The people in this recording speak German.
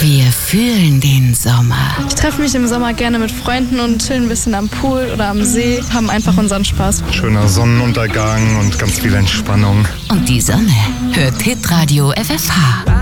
Wir fühlen den Sommer. Ich treffe mich im Sommer gerne mit Freunden und chillen ein bisschen am Pool oder am See, haben einfach unseren Spaß. Schöner Sonnenuntergang und ganz viel Entspannung. Und die Sonne hört Hitradio FFH.